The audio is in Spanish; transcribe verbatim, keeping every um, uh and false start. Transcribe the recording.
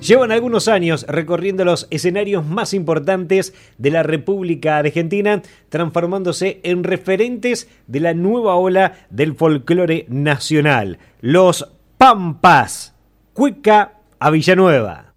Llevan algunos años recorriendo los escenarios más importantes de la República Argentina, transformándose en referentes de la nueva ola del folclore nacional. Los Pampas, Cueca a Villanueva.